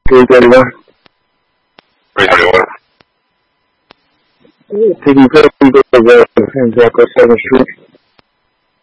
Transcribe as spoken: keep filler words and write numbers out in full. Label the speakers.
Speaker 1: three thirty-one.
Speaker 2: three thirty-one.
Speaker 1: Taking care of the Jacko seventh Street.